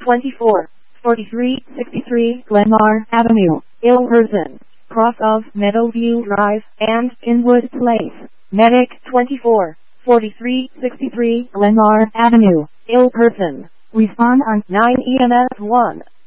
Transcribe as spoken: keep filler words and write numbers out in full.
twenty-four, forty-three sixty-three Glenmar Avenue, Ilverston, cross of Meadowview Drive and Inwood Place. Medic twenty-four, forty-three sixty-three Glenmar Avenue, Ilverston. Respond on nine E M S one.